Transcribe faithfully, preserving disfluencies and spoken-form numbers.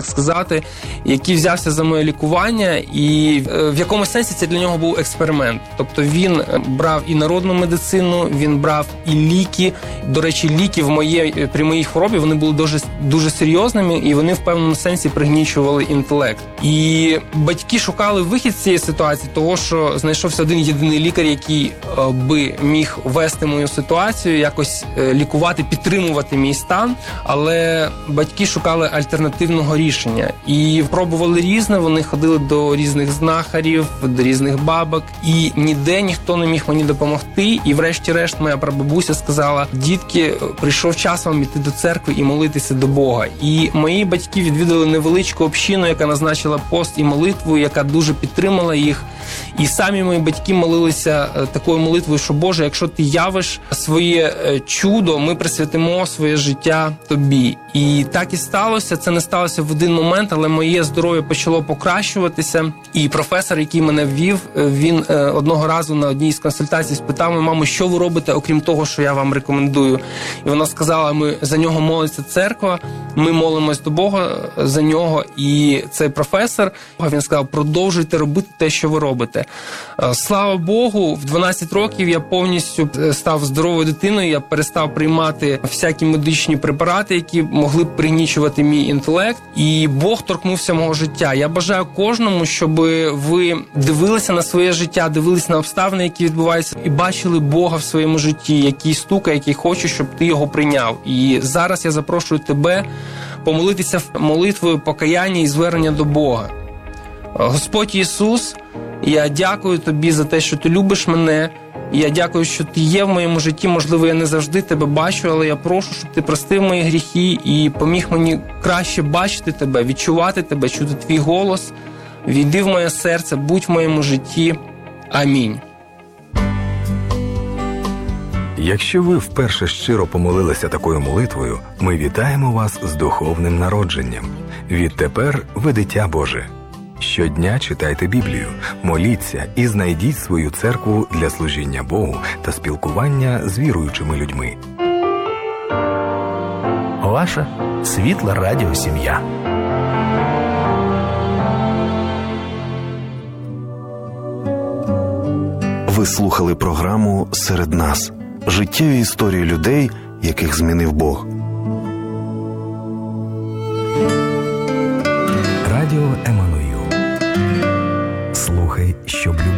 сказати, який взявся за моє лікування, і в якомусь сенсі це для нього був експеримент. Тобто він брав і народну медицину, він брав і ліки. До речі, ліки в моїй, при моїй хворобі, вони були дуже, дуже серйозними, і вони в певному сенсі пригнічували інтелект. І батьки шукали вихід з цієї ситуації, того, що знайшовся один єдиний лікар, який би міг вести мою ситуацію, якось лікувати, підтримувати мій стан, але батьки шукали альтернативного рішення. І пробували різне, вони ходили до різних знахарів, до різних бабок, і ніде ніхто не міг мені допомогти. І врешті-решт моя прабабуся сказала: дітки, прийшов час вам іти до церкви і молитися до Бога. І мої батьки відвідали невеличку общину, яка назначила пост і молитву, яка дуже підтримала їх. І самі мої батьки молилися такою молитвою, що Боже, якщо ти явиш своє чудо, ми присвятимо своє життя тобі. І так і сталося. Це не сталося в один момент, але моє здоров'я почало покращуватися. І професор, який мене ввів, він одного разу на одній з консультацій спитав мою маму: що ви робите, окрім того, що я вам рекомендую? І вона сказала: ми за нього молиться церква, ми молимось до Бога за нього. І цей професор, він сказав: продовжуйте робити те, що ви робите. Слава Богу, в дванадцять років я повністю став здоровою дитиною, я перестав приймати всякі медичні препарати, які могли б пригнічувати мій інтелект, і Бог торкнувся мого життя. Я бажаю кожному, щоб ви дивилися на своє життя, дивилися на обставини, які відбуваються, і бачили Бога в своєму житті, який стукає, який хоче, щоб ти його прийняв. І зараз я запрошую тебе помолитися молитвою покаяння і звернення до Бога. Господь Ісус, я дякую Тобі за те, що Ти любиш мене. Я дякую, що Ти є в моєму житті. Можливо, я не завжди Тебе бачу, але я прошу, щоб Ти простив мої гріхи і поміг мені краще бачити Тебе, відчувати Тебе, чути Твій голос. Війди в моє серце, будь в моєму житті. Амінь. Якщо ви вперше щиро помолилися такою молитвою, ми вітаємо вас з духовним народженням. Відтепер ви дитя Боже. Щодня читайте Біблію, моліться і знайдіть свою церкву для служіння Богу та спілкування з віруючими людьми. Ваша світла радіосім'я. Ви слухали програму «Серед нас» – життєві історії людей, яких змінив Бог. Радіо Еммануїл. Слухай, щоб любити.